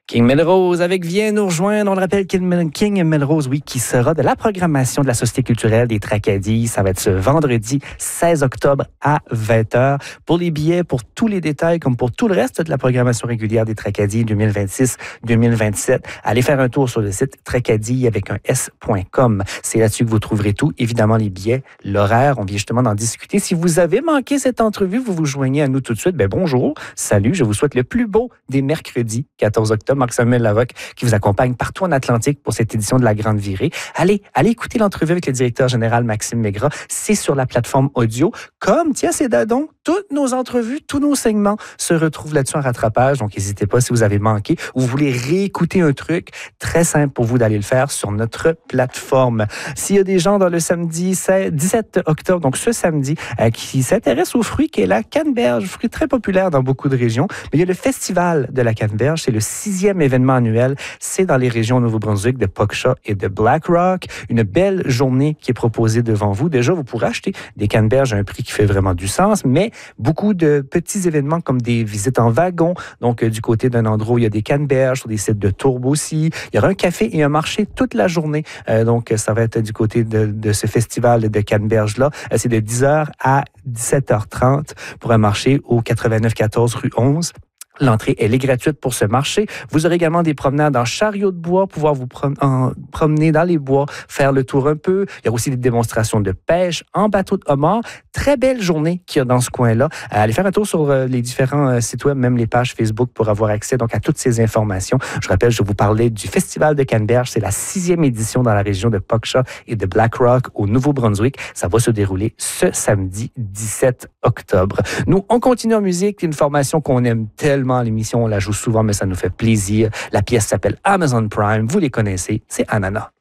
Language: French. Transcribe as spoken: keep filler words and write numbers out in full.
King Melrose avec Viens nous rejoindre. On le rappelle, King Melrose, oui, qui sera de la programmation de la Société culturelle des Tracadie. Ça va être ce vendredi seize octobre à vingt heures. Pour les billets, pour tous les détails, comme pour tout le reste de la programmation régulière des Tracadie deux mille vingt-six deux mille vingt-sept, allez faire un tour sur le site tracadie avec un s point com. C'est là-dessus que vous trouverez tout. Évidemment, les billets, l'horaire, on vient justement d'en discuter. Si vous avez manqué cette entrevue, vous vous joignez à nous tout de suite. Ben bonjour, salut, je vous souhaite le plus beau des mercredis quatorze octobre. Marc-Samuel Larocque qui vous accompagne partout en Atlantique pour cette édition de La Grande Virée. Allez, allez écouter l'entrevue avec le directeur général Maxime Maigrat. C'est sur la plateforme audio. Comme, tiens, c'est dadon, toutes nos entrevues, tous nos segments se retrouvent là-dessus en rattrapage. Donc, n'hésitez pas si vous avez manqué ou vous voulez réécouter un truc. Très simple pour vous d'aller le faire sur notre plateforme. S'il y a des gens dans le samedi dix-sept octobre, donc ce samedi, euh, qui s'intéressent aux fruits, qui est la canneberge, fruit très populaire dans beaucoup de régions. Mais il y a le Festival de la canneberge. C'est le sixième événement annuel. C'est dans les régions Nouveau-Brunswick, de Pogshawk et de Black Rock. Une belle journée qui est proposée devant vous. Déjà, vous pourrez acheter des canneberges à un prix qui fait vraiment du sens, mais beaucoup de petits événements comme des visites en wagon. Donc, euh, du côté d'un endroit où il y a des canneberges, sur des sites de tourbe aussi. Il y aura un café et un marché toute la journée. Euh, donc, ça va être du côté de, de ce festival de canneberges-là. Euh, c'est de dix heures à dix-sept heures trente pour un marché au quatre-vingt-neuf quatorze rue onze. L'entrée, elle est gratuite pour ce marché. Vous aurez également des promenades en chariot de bois, pouvoir vous prom- en, promener dans les bois, faire le tour un peu. Il y a aussi des démonstrations de pêche en bateau de homard. Très belle journée qu'il y a dans ce coin-là. Euh, allez faire un tour sur euh, les différents euh, sites web, même les pages Facebook pour avoir accès donc à toutes ces informations. Je rappelle, je vous parlais du Festival de Canneberge. C'est la sixième édition dans la région de Pogshawk et de Black Rock au Nouveau-Brunswick. Ça va se dérouler ce samedi dix-sept octobre. Nous, on continue en musique. Une formation qu'on aime tellement. L'émission, on la joue souvent, mais ça nous fait plaisir. La pièce s'appelle Amazon Prime. Vous les connaissez, c'est Ananas.